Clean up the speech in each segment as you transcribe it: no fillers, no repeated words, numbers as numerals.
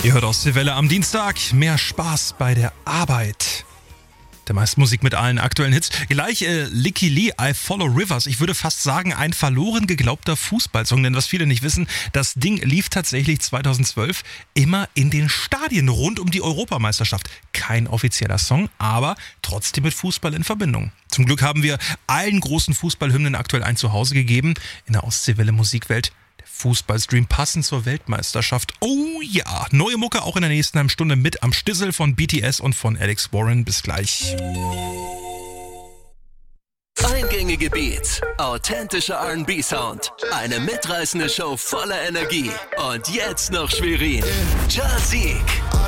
Ihr hört Ostseewelle am Dienstag. Mehr Spaß bei der Arbeit. Der meiste Musik mit allen aktuellen Hits. Gleich Licky Lee, I Follow Rivers. Ich würde fast sagen, ein verloren geglaubter Fußballsong. Denn was viele nicht wissen, das Ding lief tatsächlich 2012 immer in den Stadien rund um die Europameisterschaft. Kein offizieller Song, aber trotzdem mit Fußball in Verbindung. Zum Glück haben wir allen großen Fußballhymnen aktuell ein Zuhause gegeben in der Ostseewelle Musikwelt. Fußballstream passend zur Weltmeisterschaft. Oh ja, neue Mucke auch in der nächsten halben Stunde mit am Stissel von BTS und von Alex Warren. Bis gleich. Eingängige Beats, authentischer R&B-Sound, eine mitreißende Show voller Energie und jetzt noch Schwerin. Jazik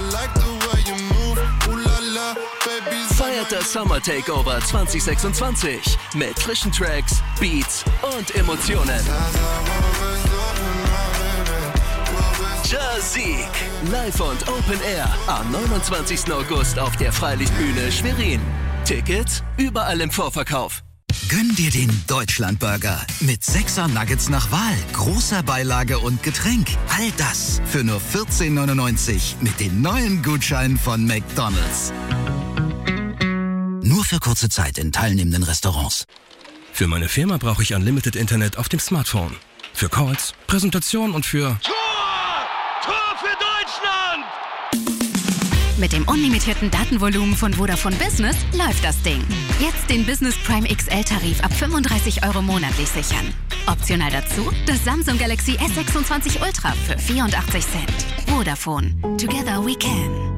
feiert das Summer Takeover 2026 mit frischen Tracks, Beats und Emotionen. Jazik, live und Open Air am 29. August auf der Freilichtbühne Schwerin. Tickets überall im Vorverkauf. Gönn dir den Deutschlandburger mit 6er Nuggets nach Wahl, großer Beilage und Getränk. All das für nur 14,99 mit den neuen Gutscheinen von McDonald's. Nur für kurze Zeit in teilnehmenden Restaurants. Für meine Firma brauche ich Unlimited Internet auf dem Smartphone. Für Calls, Präsentationen und für... Tor für Deutschland! Mit dem unlimitierten Datenvolumen von Vodafone Business läuft das Ding. Jetzt den Business Prime XL-Tarif ab 35 € monatlich sichern. Optional dazu das Samsung Galaxy S26 Ultra für 84 Cent. Vodafone. Together we can.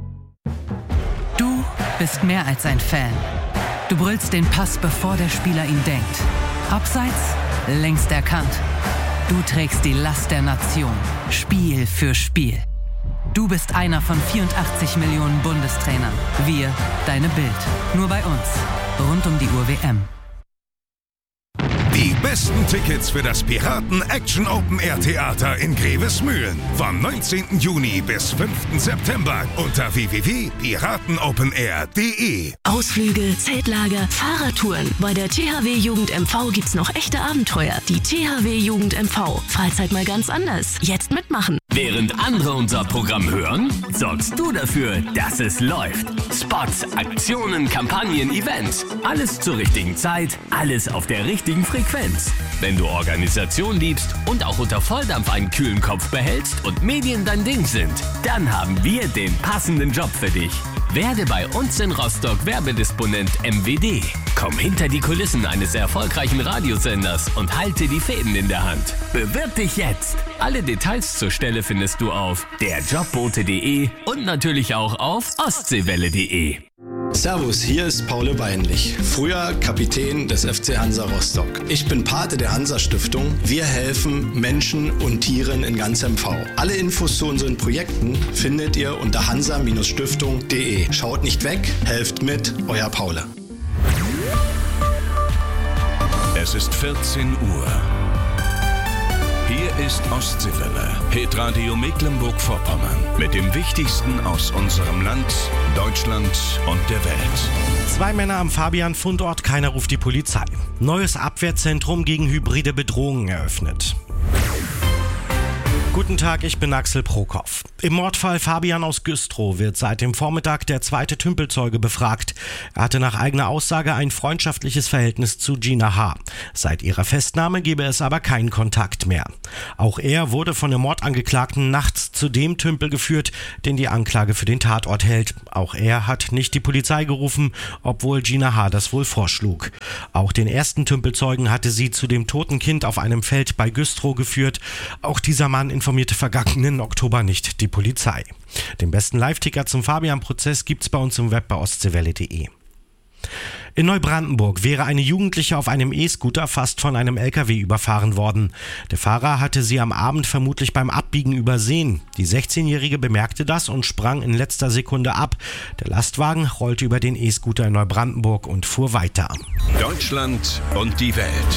Du bist mehr als ein Fan. Du brüllst den Pass, bevor der Spieler ihn denkt. Abseits, längst erkannt. Du trägst die Last der Nation, Spiel für Spiel. Du bist einer von 84 Millionen Bundestrainern. Wir, deine Bild. Nur bei uns. Rund um die Uhr WM. Die besten Tickets für das Piraten Action Open Air Theater in Grevesmühlen. Vom 19. Juni bis 5. September unter www.piratenopenair.de. Ausflüge, Zeltlager, Fahrradtouren. Bei der THW Jugend MV gibt's noch echte Abenteuer. Die THW Jugend MV. Freizeit mal ganz anders. Jetzt mitmachen. Während andere unser Programm hören, sorgst du dafür, dass es läuft. Spots, Aktionen, Kampagnen, Events. Alles zur richtigen Zeit, alles auf der richtigen Frequenz. Wenn du Organisation liebst und auch unter Volldampf einen kühlen Kopf behältst und Medien dein Ding sind, dann haben wir den passenden Job für dich. Werde bei uns in Rostock Werbedisponent MWD. Komm hinter die Kulissen eines erfolgreichen Radiosenders und halte die Fäden in der Hand. Bewirb dich jetzt. Alle Details zur Stelle findest du auf derjobbote.de und natürlich auch auf ostseewelle.de. Servus, hier ist Paul Weinlich, früher Kapitän des FC Hansa Rostock. Ich bin Pate der Hansa-Stiftung. Wir helfen Menschen und Tieren in ganz MV. Alle Infos zu unseren Projekten findet ihr unter hansa-stiftung.de. Schaut nicht weg, helft mit, euer Paul. Es ist 14 Uhr. Hier ist Ostseewelle, Hitradio Mecklenburg-Vorpommern. Mit dem Wichtigsten aus unserem Land, Deutschland und der Welt. 2 Männer am Fabian-Fundort, keiner ruft die Polizei. Neues Abwehrzentrum gegen hybride Bedrohungen eröffnet. Guten Tag, ich bin Axel Prokop. Im Mordfall Fabian aus Güstrow wird seit dem Vormittag der zweite Tümpelzeuge befragt. Er hatte nach eigener Aussage ein freundschaftliches Verhältnis zu Gina H. Seit ihrer Festnahme gebe es aber keinen Kontakt mehr. Auch er wurde von dem Mordangeklagten nachts zu dem Tümpel geführt, den die Anklage für den Tatort hält. Auch er hat nicht die Polizei gerufen, obwohl Gina H. das wohl vorschlug. Auch den ersten Tümpelzeugen hatte sie zu dem toten Kind auf einem Feld bei Güstrow geführt. Auch dieser Mann informierte vergangenen Oktober nicht die Polizei. Den besten Live-Ticker zum Fabian-Prozess gibt's bei uns im Web bei ostseewelle.de. In Neubrandenburg wäre eine Jugendliche auf einem E-Scooter fast von einem LKW überfahren worden. Der Fahrer hatte sie am Abend vermutlich beim Abbiegen übersehen. Die 16-Jährige bemerkte das und sprang in letzter Sekunde ab. Der Lastwagen rollte über den E-Scooter in Neubrandenburg und fuhr weiter. Deutschland und die Welt.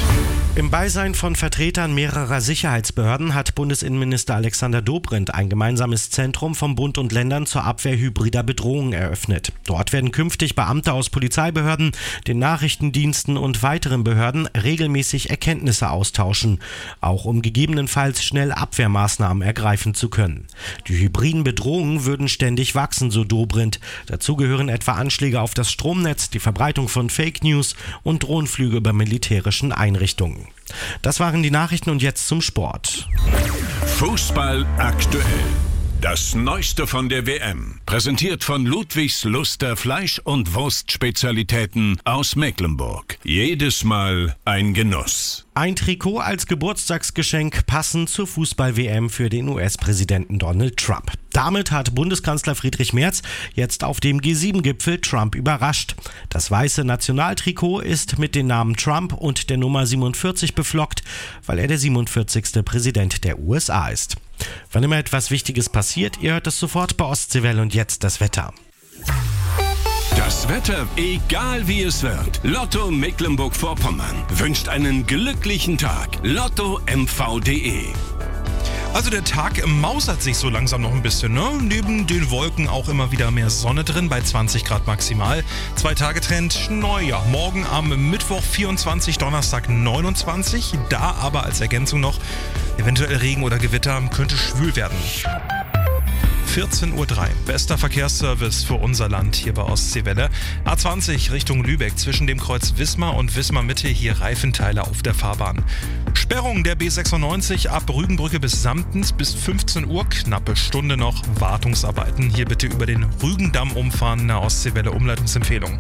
Im Beisein von Vertretern mehrerer Sicherheitsbehörden hat Bundesinnenminister Alexander Dobrindt ein gemeinsames Zentrum von Bund und Ländern zur Abwehr hybrider Bedrohungen eröffnet. Dort werden künftig Beamte aus Polizeibehörden, den Nachrichtendiensten und weiteren Behörden regelmäßig Erkenntnisse austauschen, auch um gegebenenfalls schnell Abwehrmaßnahmen ergreifen zu können. Die hybriden Bedrohungen würden ständig wachsen, so Dobrindt. Dazu gehören etwa Anschläge auf das Stromnetz, die Verbreitung von Fake News und Drohnenflüge über militärischen Einrichtungen. Das waren die Nachrichten und jetzt zum Sport. Fußball aktuell. Das Neueste von der WM. Präsentiert von Ludwigs Luster Fleisch- und Wurstspezialitäten aus Mecklenburg. Jedes Mal ein Genuss. Ein Trikot als Geburtstagsgeschenk passend zur Fußball-WM für den US-Präsidenten Donald Trump. Damit hat Bundeskanzler Friedrich Merz jetzt auf dem G7-Gipfel Trump überrascht. Das weiße Nationaltrikot ist mit den Namen Trump und der Nummer 47 beflockt, weil er der 47. Präsident der USA ist. Wann immer etwas Wichtiges passiert, ihr hört es sofort bei Ostseewelle und jetzt das Wetter. Das Wetter, egal wie es wird. Lotto Mecklenburg-Vorpommern wünscht einen glücklichen Tag. LottoMV.de. Also der Tag mausert sich so langsam noch ein bisschen, ne? Neben den Wolken auch immer wieder mehr Sonne drin, bei 20 Grad maximal. 2-Tage-Trend, naja, morgen am Mittwoch 24, Donnerstag 29. Da aber als Ergänzung noch eventuell Regen oder Gewitter, könnte schwül werden. 14:03 Uhr. Bester Verkehrsservice für unser Land hier bei Ostseewelle. A20 Richtung Lübeck zwischen dem Kreuz Wismar und Wismar Mitte, hier Reifenteile auf der Fahrbahn. Sperrung der B96 ab Rügenbrücke bis Samtens bis 15 Uhr, knappe Stunde noch. Wartungsarbeiten hier bitte über den Rügendamm umfahren, eine Ostseewelle Umleitungsempfehlung.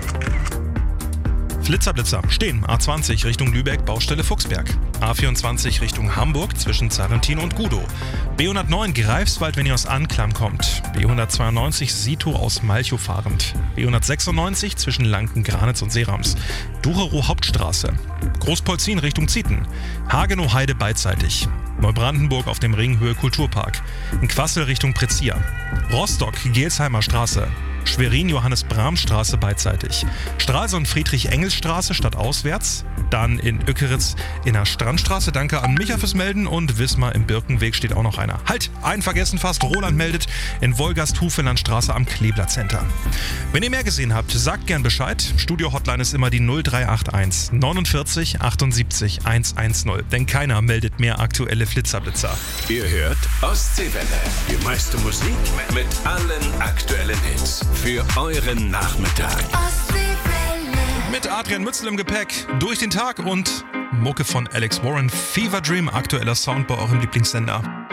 Flitzer stehen. A20 Richtung Lübeck, Baustelle Fuchsberg. A24 Richtung Hamburg zwischen Zarentin und Gudow. B109 Greifswald, wenn ihr aus Anklam kommt. B192 Sito aus Malchow fahrend. B196 zwischen Lanken-Granitz und Seerams. Ducherow Hauptstraße. Großpolzin Richtung Zieten. Hagenow-Heide beidseitig. Neubrandenburg auf dem Ringhöhe Kulturpark. In Quassel Richtung Prezia. Rostock Gelsheimer Straße. Schwerin-Johannes-Brahm-Straße beidseitig. Stralsund-Friedrich-Engels-Straße stadtauswärts. Dann in Öckeritz in der Strandstraße. Danke an Micha fürs Melden. Und Wismar im Birkenweg steht auch noch einer. Halt, einen vergessen fast. Roland meldet in Wolgast-Hufelandstraße am Kleeblatt Center. Wenn ihr mehr gesehen habt, sagt gern Bescheid. Studio-Hotline ist immer die 0381 49 78 110. Denn keiner meldet mehr aktuelle Flitzerblitzer. Ihr hört Ostseewelle. Die meiste Musik mit allen aktuellen Hits. Für euren Nachmittag. Mit Adrian Mützel im Gepäck durch den Tag und Mucke von Alex Warren. Fever Dream, aktueller Sound bei eurem Lieblingssender.